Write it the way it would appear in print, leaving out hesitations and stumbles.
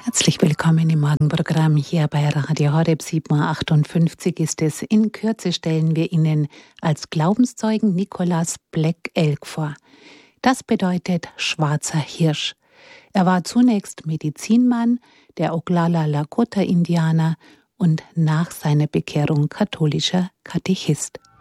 Herzlich willkommen im Morgenprogramm hier bei Radio Horeb. 7:58 ist es. In Kürze stellen wir Ihnen als Glaubenszeugen Nicholas Black Elk vor. Das bedeutet schwarzer Hirsch. Er war zunächst Medizinmann der Oglala Lakota-Indianer und nach seiner Bekehrung katholischer Katechist.